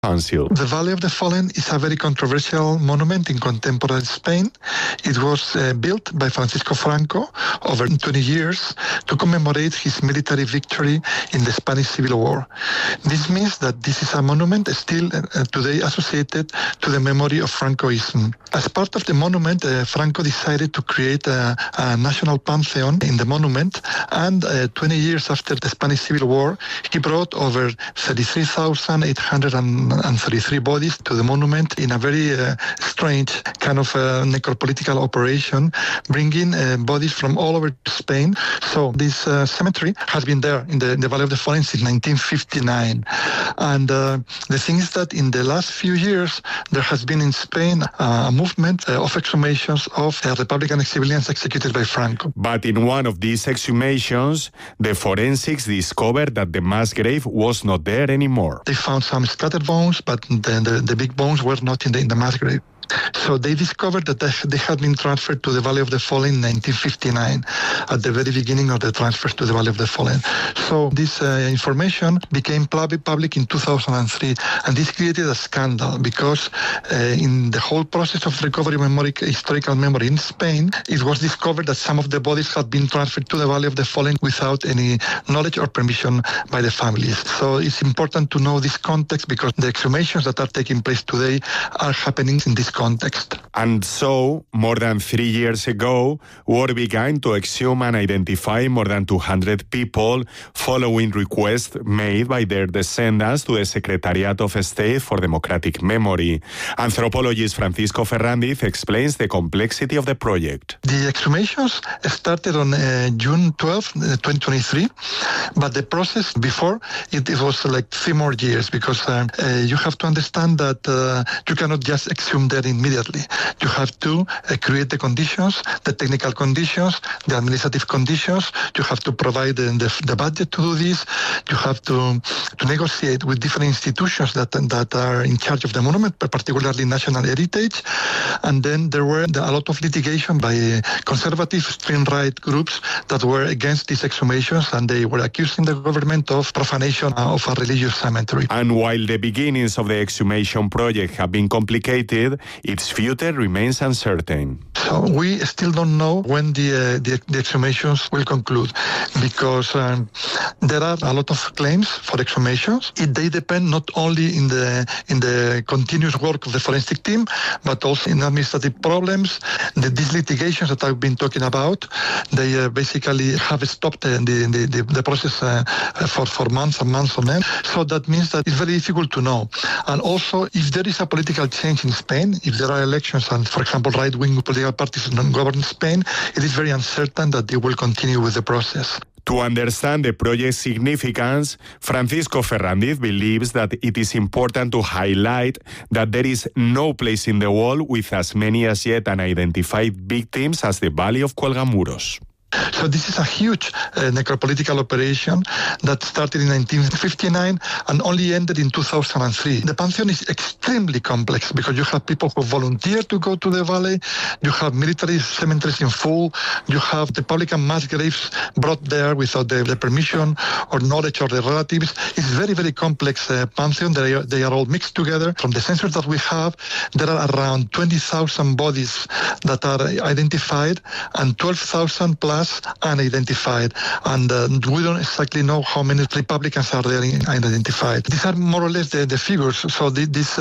Council. The Valley of the Fallen is a very controversial monument in contemporary Spain. It was built by Francisco Franco over 20 years to commemorate his military victory in the Spanish Civil War. This means that this is a monument still today associated to the memory of Francoism. As part of the monument, Franco decided to create a national pantheon in the monument, and 20 years after the Spanish Civil War, he brought over 33,833 bodies to the monument in a very strange kind of necropolitical operation, bringing bodies from all over Spain. So this cemetery has been there in the Valley of the Fallen since 1959. And the thing is that in the last few years, there has been in Spain a movement of exhumations of Republican civilians executed by Franco. But in one of these exhumations, the forensics discovered that the mass grave was not there anymore. They found some scattered bones, but the big bones were not in the mass grave. So they discovered that they had been transferred to the Valley of the Fallen in 1959, at the very beginning of the transfers to the Valley of the Fallen. So this information became public in 2003, and this created a scandal because in the whole process of recovery historical memory in Spain, it was discovered that some of the bodies had been transferred to the Valley of the Fallen without any knowledge or permission by the families. So it's important to know this context because the exhumations that are taking place today are happening in this context. And so, more than 3 years ago, work began to exhume and identify more than 200 people following requests made by their descendants to the Secretariat of State for Democratic Memory. Anthropologist Francisco Ferrandiz explains the complexity of the project. The exhumations started on June 12, 2023, but the process before, it was like 3 more years because you have to understand that you cannot just exhume there immediately. You have to create the conditions, the technical conditions, the administrative conditions. You have to provide the budget to do this. You have to negotiate with different institutions that are in charge of the monument, particularly national heritage. And then there were a lot of litigation by conservative extreme right groups that were against these exhumations, and they were accusing the government of profanation of a religious cemetery. And while the beginnings of the exhumation project have been complicated, its future remains uncertain. So we still don't know when the exhumations will conclude because there are a lot of claims for exhumations. They depend not only in the continuous work of the forensic team, but also in administrative problems. These litigations that I've been talking about, they basically have stopped the process for months and months on end. So that means that it's very difficult to know. And also, if there is a political change in Spain, if there are elections and, for example, right-wing political parties govern Spain, it is very uncertain that they will continue with the process. To understand the project's significance, Francisco Ferrandiz believes that it is important to highlight that there is no place in the world with as many as yet unidentified victims as the Valley of Cuelgamuros. So this is a huge necropolitical operation that started in 1959 and only ended in 2003. The pantheon is extremely complex because you have people who volunteer to go to the valley, you have military cemeteries in full, you have the public and mass graves brought there without the permission or knowledge of the relatives. It's very, very complex pantheon. They are all mixed together. From the census that we have, there are around 20,000 bodies that are identified and 12,000 plus unidentified, and we don't exactly know how many Republicans are there unidentified. These are more or less the figures. So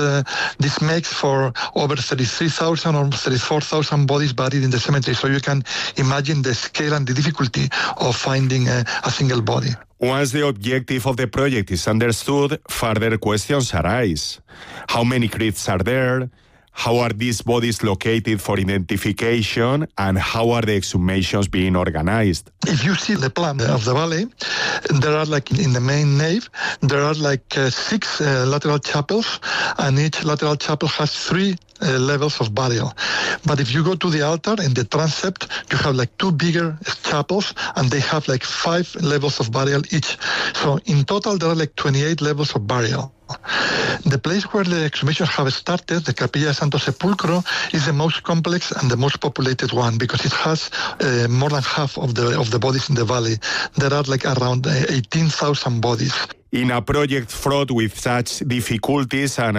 this makes for over 33,000 or 34,000 bodies buried in the cemetery. So you can imagine the scale and the difficulty of finding a single body. Once the objective of the project is understood, further questions arise. How many crypts are there? How are these bodies located for identification, and how are the exhumations being organized? If you see the plan of the valley, there are in the main nave, there are 6 lateral chapels, and each lateral chapel has 3 levels of burial. But if you go to the altar in the transept, you have 2 bigger chapels, and they have 5 levels of burial each. So in total, there are 28 levels of burial. The place where the exhumations have started, the Capilla de Santo Sepulcro, is the most complex and the most populated one because it has more than half of the bodies in the valley. There are like around 18,000 bodies. In a project fraught with such difficulties and